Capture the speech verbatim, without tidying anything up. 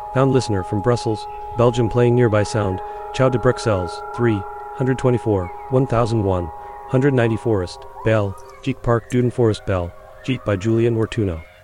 Found listener from Brussels, Belgium playing nearby sound. Ciao de Bruxelles, three twenty-four, one thousand one, one ninety Forest, Bell, Jeek Park Duden Forest Bell, Jeet by Julian Ortuno.